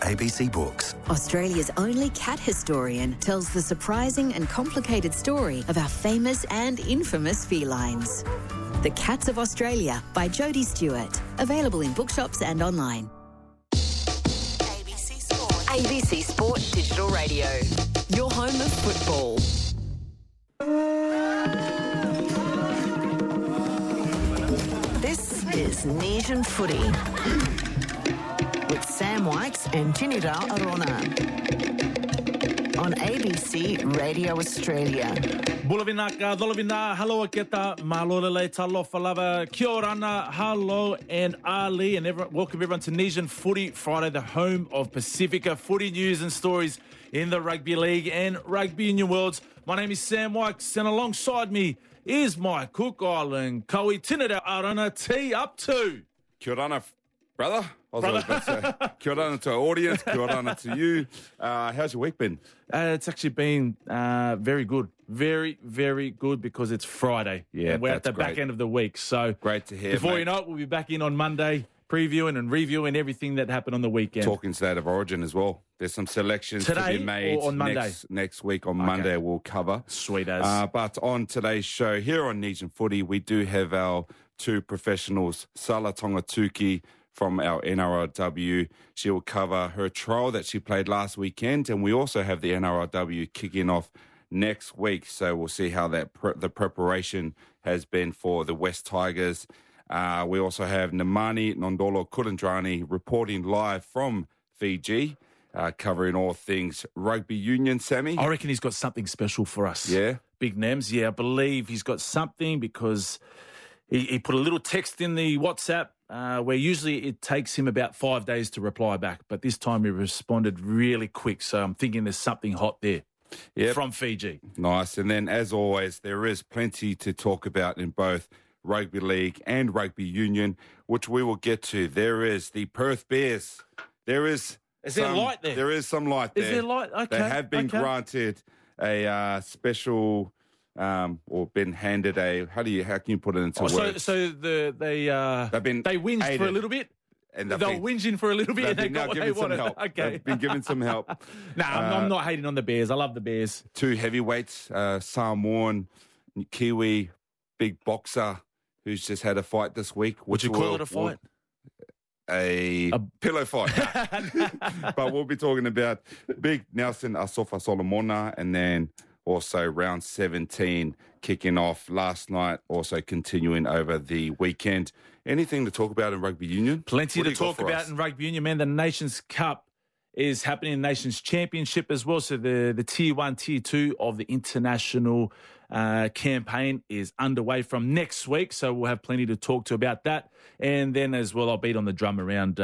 ABC Books. Australia's only cat historian tells the surprising and complicated story of our famous and infamous felines. The Cats of Australia by Jodie Stewart. Available in bookshops and online. ABC Sport. ABC Sport Digital Radio. Your home of football. This is Nation Footy with Sam Wykes and Tinidal Arona on ABC Radio Australia. Bulavinaka, Dolavina, hello, Aketa, Malolele, Talofa Lava, Kia orana, hello, and Ali, and welcome everyone to Nation Footy Friday, the home of Pacifica footy news and stories in the Rugby League and Rugby Union worlds. My name is Sam Wykes, and alongside me is my Cook Island, Koe Tinidal Arana, T up to. Kia orana, brother. I was about to say, kia orana to our audience, kia orana to you. How's your week been? It's actually been very good. Very, very good because it's Friday. Yeah, and we're at the that's great. back end of the week. So Great to hear, before mate. you know it, we'll be back in on Monday, previewing and reviewing everything that happened on the weekend. Talking State of Origin as well. There's some selections Today to be made or on Monday? Next week on Monday we'll cover. Sweet as. But on today's show here on Nation Footy, we do have our two professionals, Sala Tongatuki from our NRLW. She will cover her trial that she played last weekend, and we also have the NRLW kicking off next week. So we'll see how that the preparation has been for the West Tigers. We also have Nemani Nondolo Kurandrani reporting live from Fiji, covering all things rugby union, Sammy. I reckon he's got something special for us. Yeah? Big Nems. Yeah, I believe he's got something because he put a little text in the WhatsApp where usually it takes him about 5 days to reply back. But this time he responded really quick. So I'm thinking there's something hot there from Fiji. Nice. And then, as always, there is plenty to talk about in both Rugby League and Rugby Union, which we will get to. There is the Perth Bears. There is... Is there light there? There is some light there. Is there light? Okay. They have been granted a special... or been handed a how can you put it into words? So they whinged aided. for a little bit. And they were whinging for a little bit and they got what they wanted. Help. Okay. They've been given some help. I'm not hating on the Bears. I love the Bears. Two heavyweights, Samoan, Kiwi, big boxer who's just had a fight this week. Would you call it a fight? A pillow fight. But we'll be talking about big Nelson Asofa Solomona, and then also round 17 kicking off last night, also continuing over the weekend. Anything to talk about in Rugby Union? Plenty to talk about in Rugby Union, man. The Nations Cup is happening, Nations Championship as well. So the Tier 1, Tier 2 of the international campaign is underway from next week. So we'll have plenty to talk to about that. And then as well, I'll beat on the drum around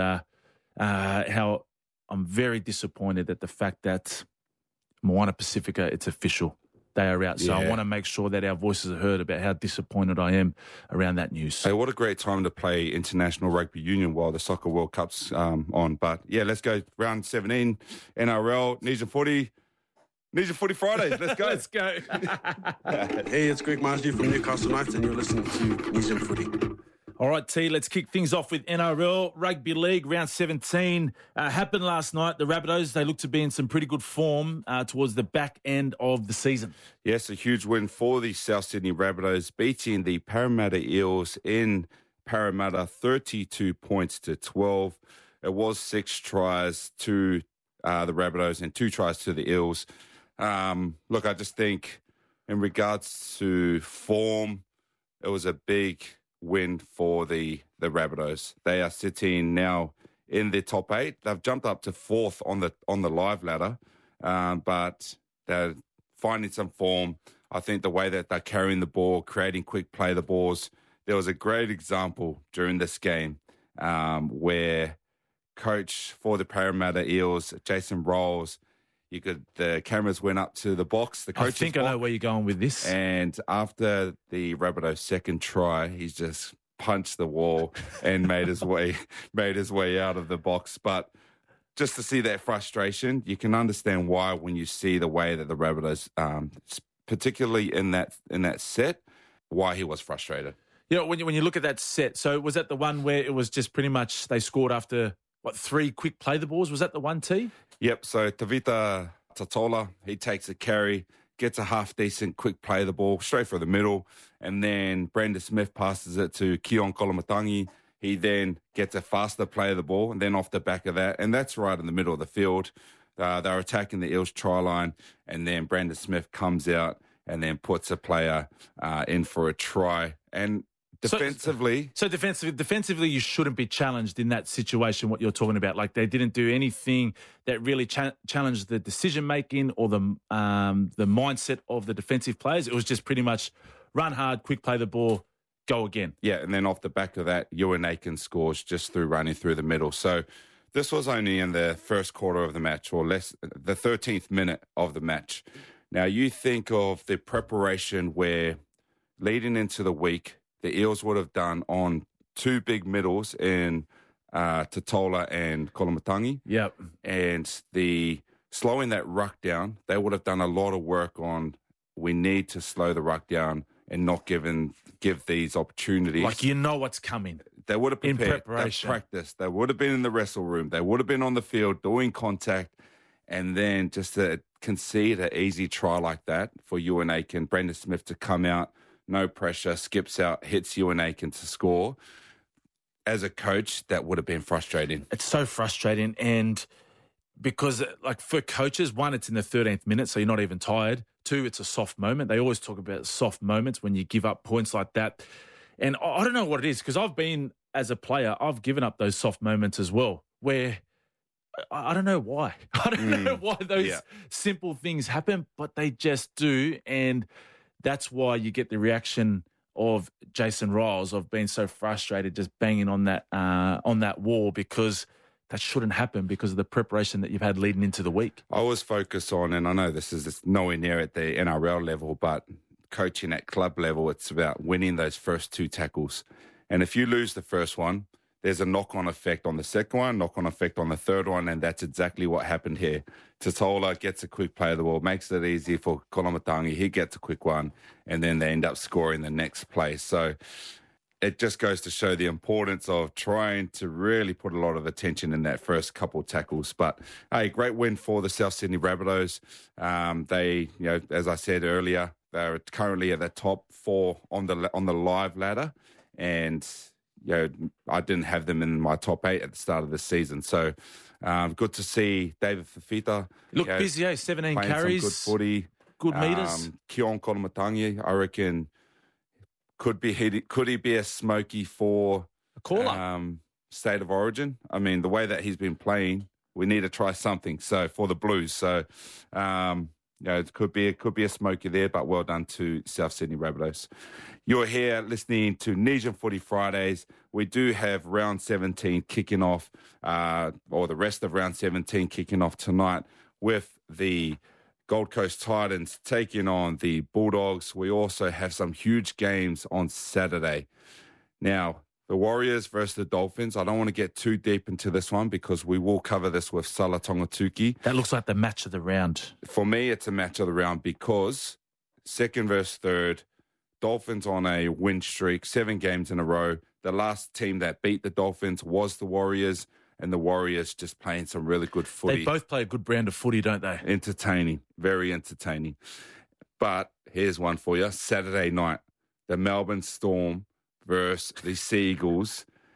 how I'm very disappointed at the fact that Moana Pacifica, it's official. They are out. So I want to make sure that our voices are heard about how disappointed I am around that news. Hey, what a great time to play International Rugby Union while the Soccer World Cup's on. But, yeah, let's go round 17, NRL, Nation Footy Fridays. Let's go. Let's go. Hey, it's Greg Marsden from Newcastle Knights, and you're listening to Nation Footy. All right, T, let's kick things off with NRL. Rugby League, round 17 happened last night. The Rabbitohs, they look to be in some pretty good form towards the back end of the season. Yes, a huge win for the South Sydney Rabbitohs, beating the Parramatta Eels in Parramatta 32 points to 12. It was 6 tries to the Rabbitohs and 2 tries to the Eels. Look, I just think in regards to form, it was a big win for the Rabbitohs. They are sitting now in the top 8. They've jumped up to 4th on the live ladder, but they're finding some form. I think the way that they're carrying the ball, creating quick play the balls. There was a great example during this game where coach for the Parramatta Eels, Jason Rolls, the cameras went up to the box. The coach's I think I know where you're going with this. And after the Rabbitohs' second try, he's just punched the wall and made his way out of the box. But just to see that frustration, you can understand why when you see the way that the Rabbitohs, particularly in that set, why he was frustrated. You know, when you look at that set, so was that the one where it was just pretty much they scored after 3 quick play the balls? Was that the 1T? Yep, so Tavita Tatola, he takes a carry, gets a half-decent quick play the ball straight for the middle, and then Brandon Smith passes it to Keon Kolomatangi. He then gets a faster play of the ball, and then off the back of that, and that's right in the middle of the field. They're attacking the Eels try line, and then Brandon Smith comes out and then puts a player in for a try. And defensively... So defensively, you shouldn't be challenged in that situation, what you're talking about. Like, they didn't do anything that really challenged the decision-making or the mindset of the defensive players. It was just pretty much run hard, quick play the ball, go again. Yeah, and then off the back of that, Ewan Aiken scores just through running through the middle. So this was only in the first quarter of the match, or less, the 13th minute of the match. Now, you think of the preparation where leading into the week, the Eels would have done on 2 big middles in Tatola and Kolomatangi. Yep. And the slowing that ruck down, they would have done a lot of work on, we need to slow the ruck down and not give these opportunities. Like, you know what's coming. They would have prepared. In preparation. They practiced. They would have been in the wrestle room. They would have been on the field doing contact. And then just to concede an easy try like that for Ewan Aiken, Brandon Smith to come out, no pressure, skips out, hits Ewan Aiken to score. As a coach, that would have been frustrating. It's so frustrating. And because, like, for coaches, 1, it's in the 13th minute, so you're not even tired. 2, it's a soft moment. They always talk about soft moments when you give up points like that. And I don't know what it is, because I've been, as a player, I've given up those soft moments as well, where I don't know why. I don't know why those simple things happen, but they just do. And that's why you get the reaction of Jason Riles of being so frustrated, just banging on that wall, because that shouldn't happen because of the preparation that you've had leading into the week. I was focused on, and I know this is nowhere near at the NRL level, but coaching at club level, it's about winning those first 2 tackles. And if you lose the first one, there's a knock-on effect on the second one, knock-on effect on the third one, and that's exactly what happened here. Tatola gets a quick play of the ball, makes it easy for Kolomatangi. He gets a quick one, and then they end up scoring the next play. So it just goes to show the importance of trying to really put a lot of attention in that first couple tackles. But, hey, great win for the South Sydney Rabbitohs. They, as I said earlier, they're currently at the top 4 on the live ladder, and I didn't have them in my top 8 at the start of the season. So good to see David Fifita. Look, busy, 17 carries. Good footy. Good meters. Keon Kolomatangi, I reckon, could he be a smoky for a call-up? State of Origin? I mean, the way that he's been playing, we need to try something. So for the Blues. So, it could be a smoky there, but well done to South Sydney Rabbitohs. You're here listening to Nesian Footy Fridays. We do have round 17 kicking off, or the rest of round 17 kicking off tonight with the Gold Coast Titans taking on the Bulldogs. We also have some huge games on Saturday. Now, the Warriors versus the Dolphins. I don't want to get too deep into this one because we will cover this with Sala Tongatuki. That looks like the match of the round. For me, it's a match of the round because 2nd versus 3rd, Dolphins on a win streak, 7 games in a row. The last team that beat the Dolphins was the Warriors, and the Warriors just playing some really good footy. They both play a good brand of footy, don't they? Entertaining, very entertaining. But here's one for you. Saturday night, the Melbourne Storm versus the Sea Eagles.